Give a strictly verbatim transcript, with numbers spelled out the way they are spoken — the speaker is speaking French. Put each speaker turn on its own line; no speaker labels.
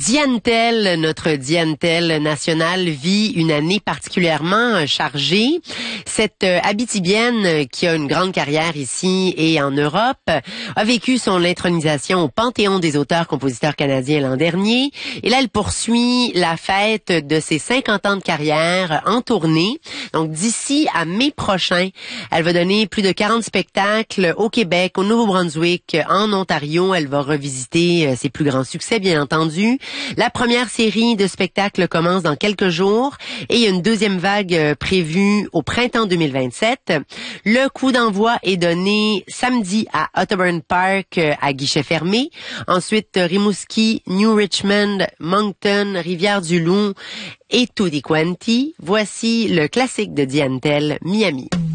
Diane Tell, notre Diane Tell nationale, vit une année particulièrement chargée. Cette Abitibienne, qui a une grande carrière ici et en Europe, a vécu son intronisation au Panthéon des auteurs-compositeurs canadiens l'an dernier. Et là, elle poursuit la fête de ses cinquante ans de carrière en tournée. Donc, d'ici à mai prochain, elle va donner plus de quarante spectacles au Québec, au Nouveau-Brunswick, en Ontario. Elle va revisiter ses plus grands succès, bien entendu. La première série de spectacles commence dans quelques jours et il y a une deuxième vague prévue au printemps deux mille vingt-sept. Le coup d'envoi est donné samedi à Otterburn Park à guichet fermé. Ensuite, Rimouski, New Richmond, Moncton, Rivière-du-Loup et Tutti Quanti. Voici le classique de Diane Tell, Miami.